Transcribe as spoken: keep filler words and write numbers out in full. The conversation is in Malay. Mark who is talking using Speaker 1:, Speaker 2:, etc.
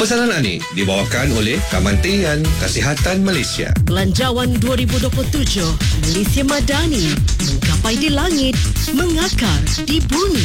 Speaker 1: Pesanan ini dibawakan oleh Kementerian Kesihatan Malaysia.
Speaker 2: Belanjawan dua ribu dua puluh tujuh Malaysia Madani, menggapai di langit, mengakar di bumi.